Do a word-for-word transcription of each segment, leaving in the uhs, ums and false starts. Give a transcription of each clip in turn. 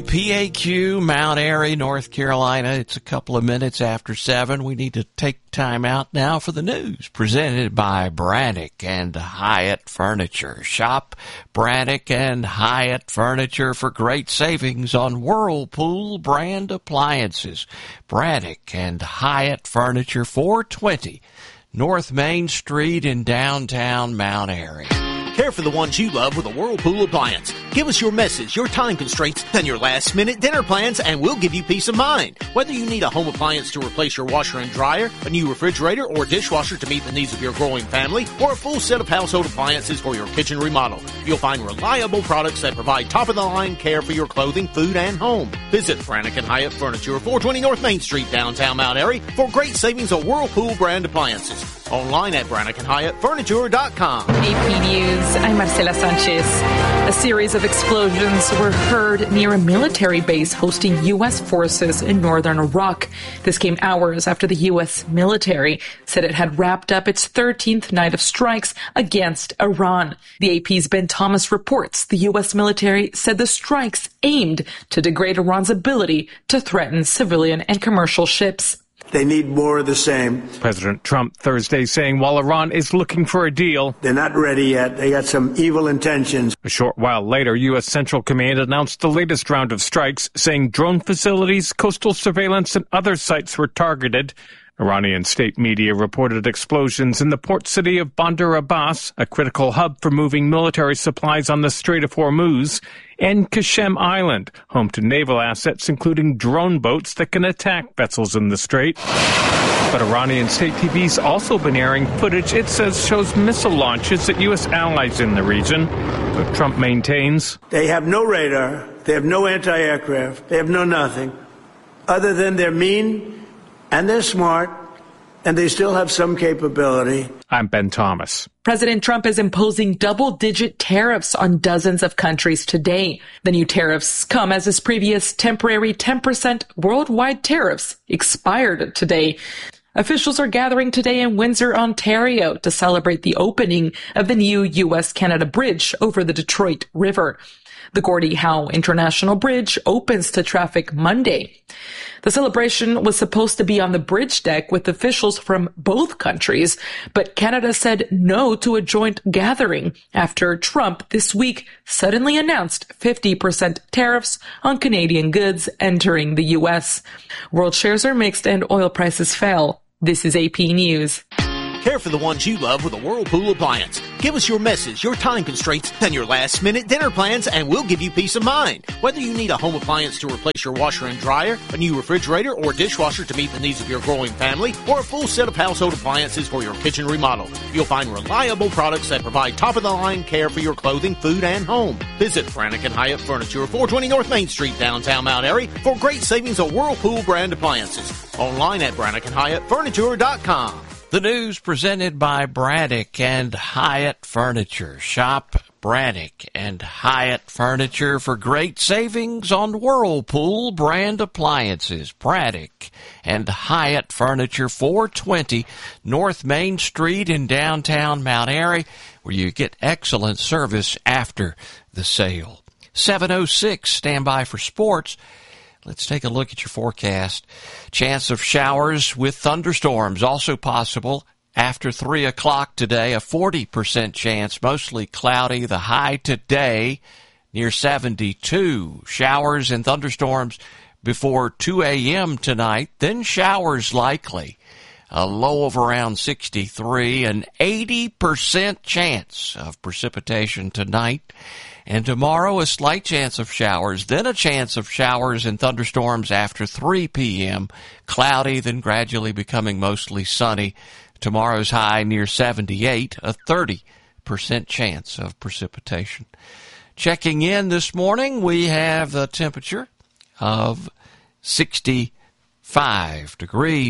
P A Q, Mount Airy, North Carolina. It's a couple of minutes after seven. We need to take time out now for the news, presented by Braddock and Hyatt Furniture. Shop Braddock and Hyatt Furniture for great savings on Whirlpool brand appliances. Braddock and Hyatt Furniture, four twenty North Main Street in downtown Mount Airy. Care for the ones you love with a Whirlpool appliance. Give us your messes, your time constraints, and your last-minute dinner plans, and we'll give you peace of mind. Whether you need a home appliance to replace your washer and dryer, a new refrigerator or dishwasher to meet the needs of your growing family, or a full set of household appliances for your kitchen remodel, you'll find reliable products that provide top-of-the-line care for your clothing, food, and home. Visit Braddock and Hyatt Furniture, four twenty North Main Street, downtown Mount Airy, for great savings on Whirlpool brand appliances. Online at Braddock and Hyatt Furniture dot com. A P News, I'm Marcela Sanchez. A series of explosions were heard near a military base hosting U S forces in northern Iraq. This came hours after the U S military said it had wrapped up its thirteenth night of strikes against Iran. The A P's Ben Thomas reports the U S military said the strikes aimed to degrade Iran's ability to threaten civilian and commercial ships. They need more of the same. President Trump Thursday saying while Iran is looking for a deal, they're not ready yet. They got some evil intentions. A short while later, U S. Central Command announced the latest round of strikes, saying drone facilities, coastal surveillance, and other sites were targeted. Iranian state media reported explosions in the port city of Bandar Abbas, a critical hub for moving military supplies on the Strait of Hormuz, and Qasem Island, home to naval assets including drone boats that can attack vessels in the strait. But Iranian state T V's also been airing footage it says shows missile launches at U S allies in the region. But Trump maintains they have no radar, they have no anti-aircraft, they have no nothing, other than they're mean and they're smart, and they still have some capability. I'm Ben Thomas. President Trump is imposing double-digit tariffs on dozens of countries today. The new tariffs come as his previous temporary ten percent worldwide tariffs expired today. Officials are gathering today in Windsor, Ontario, to celebrate the opening of the new U S Canada bridge over the Detroit River. The Gordie Howe International Bridge opens to traffic Monday. The celebration was supposed to be on the bridge deck with officials from both countries, but Canada said no to a joint gathering after Trump this week suddenly announced fifty percent tariffs on Canadian goods entering the U S. World shares are mixed and oil prices fell. This is A P News. Care for the ones you love with a Whirlpool appliance. Give us your messes, your time constraints, and your last-minute dinner plans, and we'll give you peace of mind. Whether you need a home appliance to replace your washer and dryer, a new refrigerator or dishwasher to meet the needs of your growing family, or a full set of household appliances for your kitchen remodel, you'll find reliable products that provide top-of-the-line care for your clothing, food, and home. Visit Braddock and Hyatt Furniture, four twenty North Main Street, downtown Mount Airy, for great savings on Whirlpool brand appliances. Online at Braddock and Hyatt Furniture dot com. The news presented by Braddock and Hyatt Furniture. Shop Braddock and Hyatt Furniture for great savings on Whirlpool brand appliances. Braddock and Hyatt Furniture, four twenty North Main Street in downtown Mount Airy, where you get excellent service after the sale. seven oh six, stand by for sports. Let's take a look at your forecast. Chance of showers with thunderstorms also possible after three o'clock today. A forty percent chance, mostly cloudy. The high today near seventy-two. Showers and thunderstorms before two a.m. tonight. Then showers likely. A low of around sixty-three. An eighty percent chance of precipitation tonight. And tomorrow, a slight chance of showers, then a chance of showers and thunderstorms after three p.m. Cloudy, then gradually becoming mostly sunny. Tomorrow's high near seventy-eight, a thirty percent chance of precipitation. Checking in this morning, we have a temperature of sixty-five degrees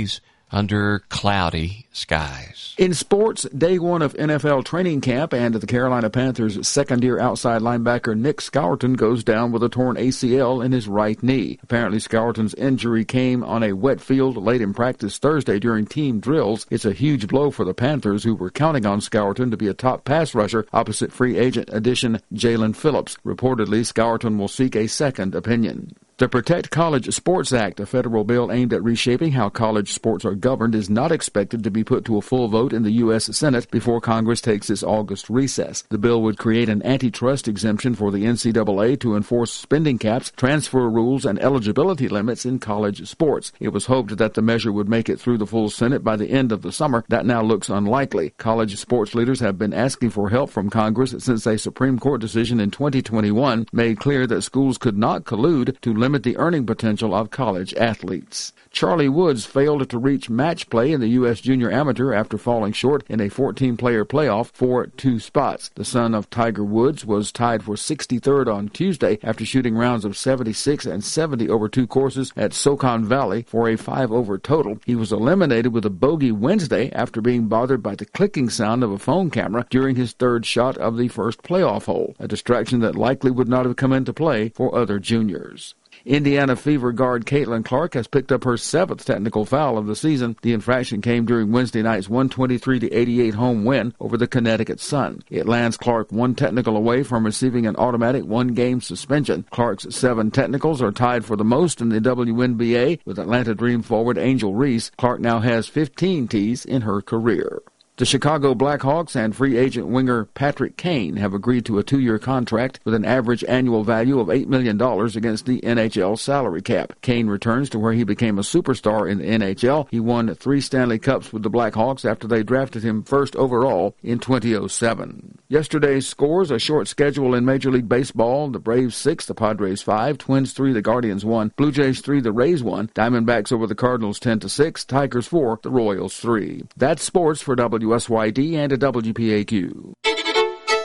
under cloudy skies. In sports, day one of N F L training camp, and the Carolina Panthers' second-year outside linebacker Nick Scourton goes down with a torn A C L in his right knee. Apparently, Scourton's injury came on a wet field late in practice Thursday during team drills. It's a huge blow for the Panthers, who were counting on Scourton to be a top pass rusher opposite free agent addition Jalen Phillips. Reportedly, Scourton will seek a second opinion. The Protect College Sports Act, a federal bill aimed at reshaping how college sports are governed, is not expected to be put to a full vote in the U S Senate before Congress takes its August recess. The bill would create an antitrust exemption for the N C double A to enforce spending caps, transfer rules, and eligibility limits in college sports. It was hoped that the measure would make it through the full Senate by the end of the summer. That now looks unlikely. College sports leaders have been asking for help from Congress since a Supreme Court decision in twenty twenty-one made clear that schools could not collude to limit the earning potential of college athletes. Charlie Woods failed to reach match play in the U S Junior Amateur after falling short in a fourteen-player playoff for two spots. The son of Tiger Woods was tied for sixty-third on Tuesday after shooting rounds of seventy-six and seventy over two courses at SoCon Valley for a five-over total. He was eliminated with a bogey Wednesday after being bothered by the clicking sound of a phone camera during his third shot of the first playoff hole, a distraction that likely would not have come into play for other juniors. Indiana Fever guard Caitlin Clark has picked up her seventh technical foul of the season. The infraction came during Wednesday night's one twenty-three to eighty-eight home win over the Connecticut Sun. It lands Clark one technical away from receiving an automatic one-game suspension. Clark's seven technicals are tied for the most in the W N B A with Atlanta Dream forward Angel Reese. Clark now has fifteen T's in her career. The Chicago Blackhawks and free agent winger Patrick Kane have agreed to a two-year contract with an average annual value of eight million dollars against the N H L salary cap. Kane returns to where he became a superstar in the N H L. He won three Stanley Cups with the Blackhawks after they drafted him first overall in two thousand seven. Yesterday's scores: a short schedule in Major League Baseball. The Braves six, the Padres five, Twins three, the Guardians one, Blue Jays three, the Rays one, Diamondbacks over the Cardinals ten to six, Tigers four, the Royals three. That's sports for W S Y D and W P A Q.